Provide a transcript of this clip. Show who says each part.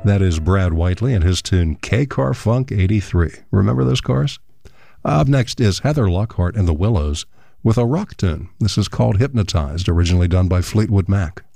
Speaker 1: That is Brad Whiteley and his tune K-Car Funk 83. Remember those cars? Up next is Heather Lockhart and the Willows with a rock tune. This is called Hypnotized, originally done by Fleetwood Mac.